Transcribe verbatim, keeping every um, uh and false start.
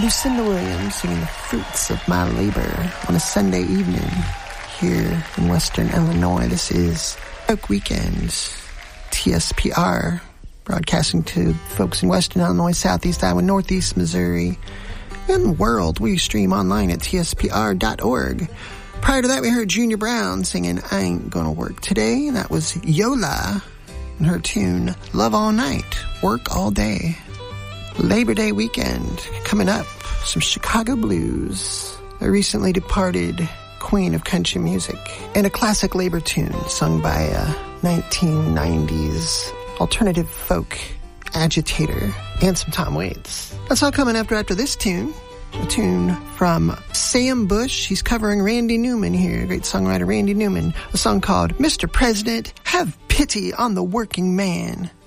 Lucinda Williams singing The Fruits of My Labor on a Sunday evening here in Western Illinois. This is Folk Weekend, T S P R, broadcasting to folks in Western Illinois, Southeast Iowa, Northeast Missouri, and the world. We stream online at T S P R dot org. Prior to that, we heard Junior Brown singing I Ain't Gonna Work Today, and that was Yola and her tune Love All Night, Work All Day. Labor Day weekend coming up, some Chicago blues, a recently departed queen of country music, and a classic labor tune sung by a nineteen nineties alternative folk agitator, and some Tom Waits. That's all coming after after this tune, a tune from Sam Bush. He's covering Randy Newman here, great songwriter Randy Newman, a song called Mister President, Have Pity on the Working Man.